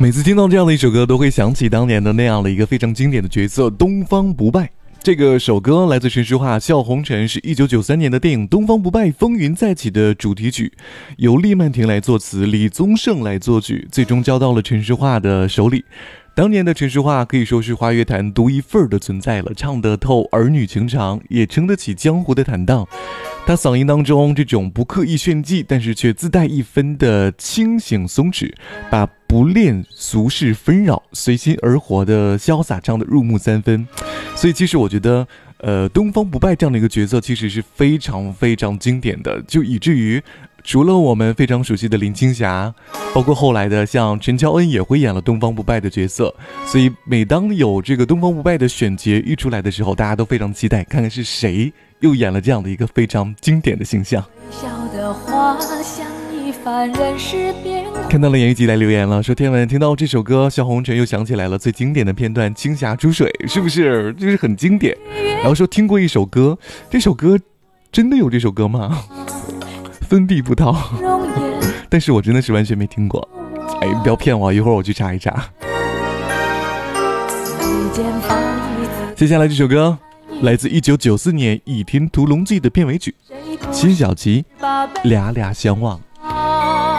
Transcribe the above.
每次听到这样的一首歌，都会想起当年的那样的一个非常经典的角色东方不败。这个首歌来自陈淑桦，笑红尘是1993年的电影《东方不败风云再起》的主题曲，由厉曼婷来作词，李宗盛来作曲，最终交到了陈淑桦的手里。当年的陈淑桦可以说是华乐坛独一份的存在了，唱得透儿女情长，也撑得起江湖的坦荡。他嗓音当中这种不刻意炫技，但是却自带一分的清醒松弛，把不恋俗世纷扰，随心而活的潇洒唱得入木三分。所以其实我觉得东方不败这样的一个角色其实是非常非常经典的，就以至于除了我们非常熟悉的林青霞，包括后来的像陈乔恩也会演了东方不败的角色。所以每当有这个东方不败的选角一出来的时候，大家都非常期待看看是谁又演了这样的一个非常经典的形象。看到了严一吉来留言了，说天文听到这首歌，萧红尘又想起来了最经典的片段，青霞出水，是不是就是很经典？然后说听过一首歌，这首歌真的有这首歌吗？分泌不到，但是我真的是完全没听过。哎，不要骗我，一会儿我去查一查。接下来这首歌来自1994年《倚天屠龙记》的片尾曲，辛晓琪，俩俩相望。